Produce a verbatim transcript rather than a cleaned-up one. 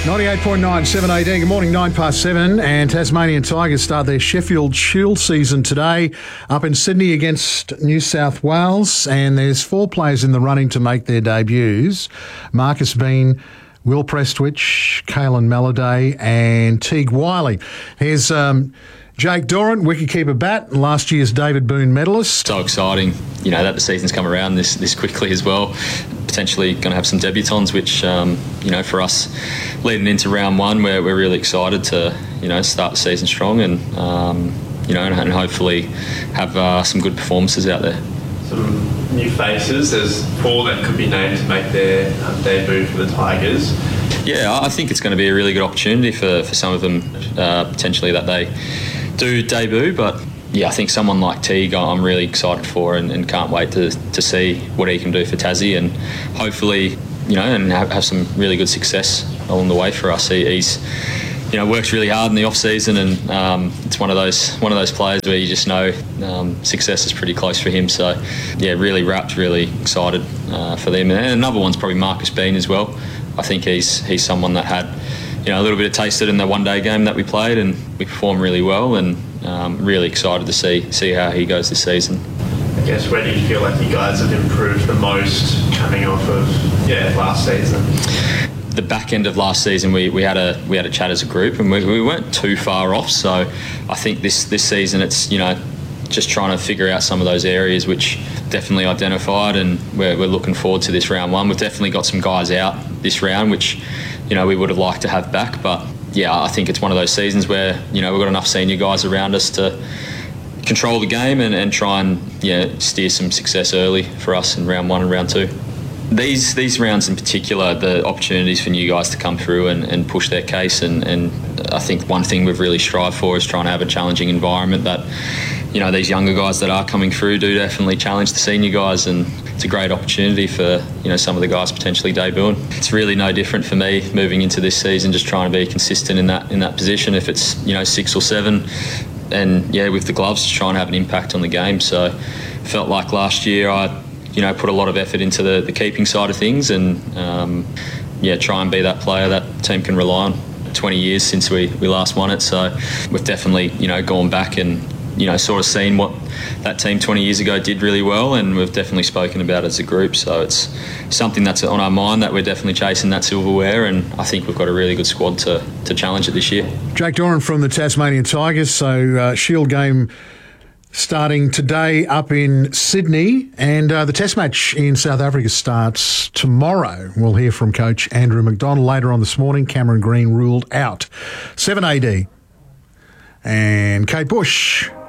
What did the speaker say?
ninety-eight point nine, seven eighteen. Good morning, nine past seven. And Tasmanian Tigers start their Sheffield Shield season today up in Sydney against New South Wales. And there's four players in the running to make their debuts. Marcus Bean, Will Prestwich, Caelan Maladay and Teague Wiley. Here's um, Jake Dorrant, wicketkeeper bat, last year's David Boone medalist. So exciting, you know, that the season's come around this this quickly as well. Potentially going to have some debutants, which, um, you know, for us leading into round one, we're, we're really excited to, you know, start the season strong and, um, you know, and, and hopefully have uh, some good performances out there. Some new faces. There's four that could be named to make their um, debut for the Tigers. Yeah, I think it's going to be a really good opportunity for, for some of them, uh, potentially that they do debut, but yeah, I think someone like Teague I'm really excited for and, and can't wait to, to see what he can do for Tassie and hopefully, you know, and have, have some really good success along the way for us. He, he's, you know, works really hard in the off season and um, it's one of those one of those players where you just know um, success is pretty close for him. So yeah, really wrapped, really excited uh, for them. And another one's probably Marcus Bean as well. I think he's he's someone that had, you know, a little bit of taste in the one-day game that we played and we performed really well and um, really excited to see see how he goes this season. I guess where do you feel like you guys have improved the most coming off of yeah last season? The back end of last season we, we had a we had a chat as a group and we, we weren't too far off, so I think this, this season it's, you know, just trying to figure out some of those areas which definitely identified and we're, we're looking forward to this round one. We've definitely got some guys out this round which, you know, we would have liked to have back, but yeah, I think it's one of those seasons where, you know, we've got enough senior guys around us to control the game and, and try and yeah steer some success early for us in round one and round two. These these rounds in particular, the opportunities for new guys to come through and, and push their case and, and I think one thing we've really strived for is trying to have a challenging environment that, you know, these younger guys that are coming through do definitely challenge the senior guys and it's a great opportunity for, you know, some of the guys potentially debuting. It's really no different for me moving into this season, just trying to be consistent in that in that position. If it's, you know, six or seven and yeah, with the gloves, just try and have an impact on the game. So felt like last year I, you know, put a lot of effort into the, the keeping side of things and um, yeah, try and be that player that team can rely on. twenty years since we, we last won it, so we've definitely, you know, gone back and, you know, sort of seen what that team twenty years ago did really well and we've definitely spoken about it as a group, so it's something that's on our mind that we're definitely chasing that silverware and I think we've got a really good squad to, to challenge it this year. Jake Dorrant from the Tasmanian Tigers, so uh, Shield game starting today up in Sydney and uh, the Test match in South Africa starts tomorrow. We'll hear from Coach Andrew McDonald later on this morning. Cameron Green ruled out. seven A D and Kate Bush.